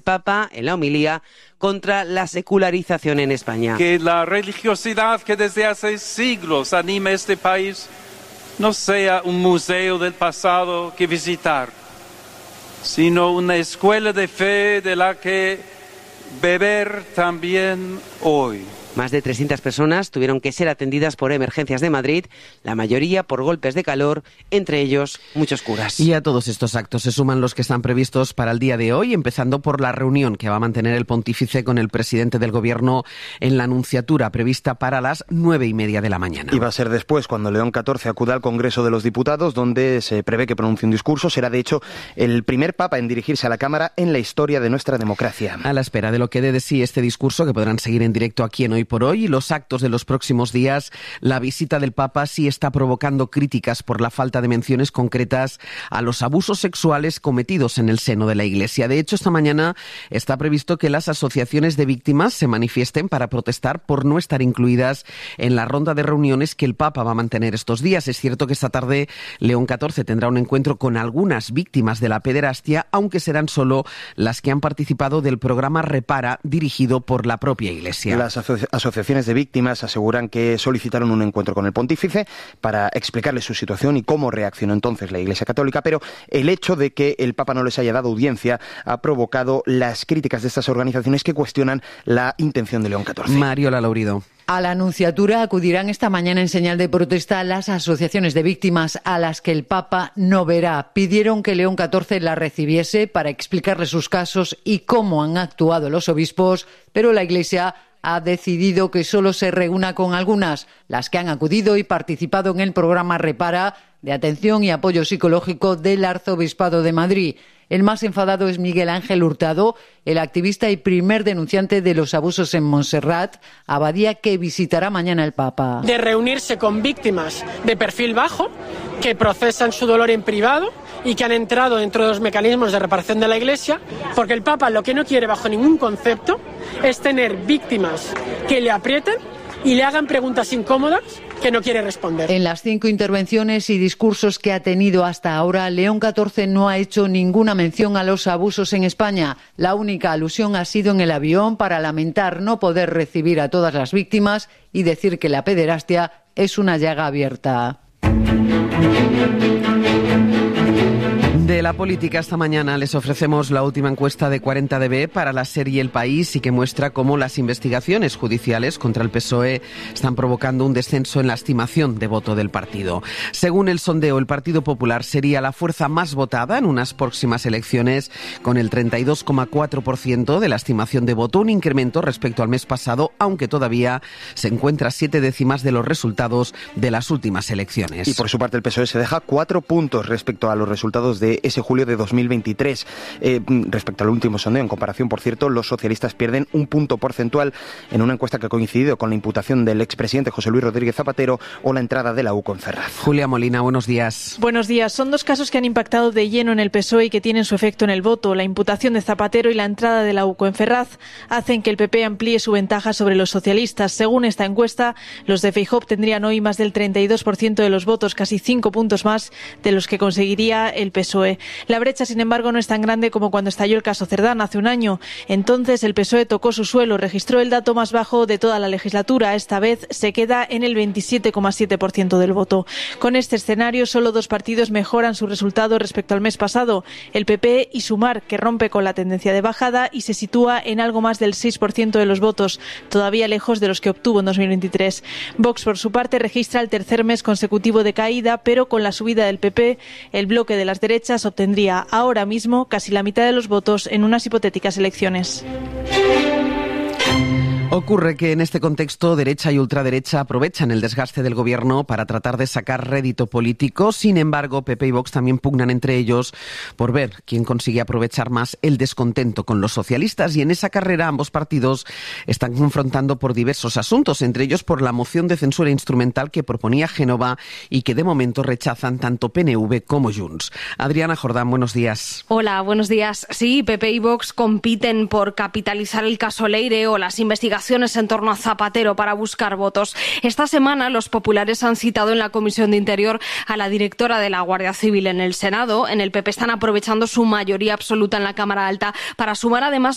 Papa en la homilía contra la secularización en España. Que la religiosidad que desde hace siglos anima este país no sea un museo del pasado que visitar, sino una escuela de fe de la que beber también hoy. Más de 300 personas tuvieron que ser atendidas por emergencias de Madrid, la mayoría por golpes de calor, entre ellos muchos curas. Y a todos estos actos se suman los que están previstos para el día de hoy, empezando por la reunión que va a mantener el pontífice con el presidente del Gobierno en la Nunciatura, prevista para las 9:30 de la mañana. Y va a ser después, cuando León XIV acuda al Congreso de los Diputados, donde se prevé que pronuncie un discurso. Será, de hecho, el primer papa en dirigirse a la Cámara en la historia de nuestra democracia. A la espera de lo que dé de sí este discurso, que podrán seguir en directo aquí en Hoy por Hoy, y los actos de los próximos días, la visita del Papa sí está provocando críticas por la falta de menciones concretas a los abusos sexuales cometidos en el seno de la Iglesia. De hecho, esta mañana está previsto que las asociaciones de víctimas se manifiesten para protestar por no estar incluidas en la ronda de reuniones que el Papa va a mantener estos días. Es cierto que esta tarde León XIV tendrá un encuentro con algunas víctimas de la pederastia, aunque serán solo las que han participado del programa Repara, dirigido por la propia Iglesia. Las asociaciones de víctimas aseguran que solicitaron un encuentro con el pontífice para explicarles su situación y cómo reaccionó entonces la Iglesia Católica, pero el hecho de que el Papa no les haya dado audiencia ha provocado las críticas de estas organizaciones que cuestionan la intención de León XIV. Mariola Laurido. A la Nunciatura acudirán esta mañana en señal de protesta las asociaciones de víctimas a las que el Papa no verá. Pidieron que León XIV la recibiese para explicarle sus casos y cómo han actuado los obispos, pero la Iglesia ha decidido que solo se reúna con algunas, las que han acudido y participado en el programa Repara de atención y apoyo psicológico del Arzobispado de Madrid. El más enfadado es Miguel Ángel Hurtado, el activista y primer denunciante de los abusos en Montserrat, abadía que visitará mañana el Papa. De reunirse con víctimas de perfil bajo, que procesan su dolor en privado y que han entrado dentro de los mecanismos de reparación de la Iglesia, porque el Papa lo que no quiere bajo ningún concepto es tener víctimas que le aprieten y le hagan preguntas incómodas que no quiere responder. En las 5 intervenciones y discursos que ha tenido hasta ahora, León XIV no ha hecho ninguna mención a los abusos en España. La única alusión ha sido en el avión para lamentar no poder recibir a todas las víctimas y decir que la pederastia es una llaga abierta. De la política esta mañana les ofrecemos la última encuesta de 40DB para la serie El País y que muestra cómo las investigaciones judiciales contra el PSOE están provocando un descenso en la estimación de voto del partido. Según el sondeo, el Partido Popular sería la fuerza más votada en unas próximas elecciones con el 32,4% de la estimación de voto, un incremento respecto al mes pasado, aunque todavía se encuentra 7 décimas de los resultados de las últimas elecciones. Y por su parte el PSOE se deja 4 puntos respecto a los resultados de ese julio de 2023. Respecto al último sondeo, en comparación, por cierto, los socialistas pierden un punto porcentual en una encuesta que ha coincidido con la imputación del expresidente José Luis Rodríguez Zapatero o la entrada de la UCO en Ferraz. Julia Molina, buenos días. Buenos días. Son 2 casos que han impactado de lleno en el PSOE y que tienen su efecto en el voto. La imputación de Zapatero y la entrada de la UCO en Ferraz hacen que el PP amplíe su ventaja sobre los socialistas. Según esta encuesta, los de Feijóo tendrían hoy más del 32% de los votos, casi 5 puntos más de los que conseguiría el PSOE. La brecha, sin embargo, no es tan grande como cuando estalló el caso Cerdán hace un año. Entonces el PSOE tocó su suelo, registró el dato más bajo de toda la legislatura. Esta vez se queda en el 27,7% del voto. Con este escenario, solo 2 partidos mejoran su resultado respecto al mes pasado. El PP y Sumar, que rompe con la tendencia de bajada y se sitúa en algo más del 6% de los votos, todavía lejos de los que obtuvo en 2023. Vox, por su parte, registra el tercer mes consecutivo de caída, pero con la subida del PP, el bloque de las derechas obtendría ahora mismo casi la mitad de los votos en unas hipotéticas elecciones. Ocurre que en este contexto derecha y ultraderecha aprovechan el desgaste del gobierno para tratar de sacar rédito político. Sin embargo, PP y Vox también pugnan entre ellos por ver quién consigue aprovechar más el descontento con los socialistas. Y en esa carrera ambos partidos están confrontando por diversos asuntos, entre ellos por la moción de censura instrumental que proponía Génova y que de momento rechazan tanto PNV como Junts. Adriana Jordán, buenos días. Hola, buenos días. Sí, PP y Vox compiten por capitalizar el caso Leire o las investigaciones en torno a Zapatero para buscar votos. Esta semana los populares han citado en la Comisión de Interior a la directora de la Guardia Civil. En el Senado, en el PP están aprovechando su mayoría absoluta en la Cámara Alta para sumar además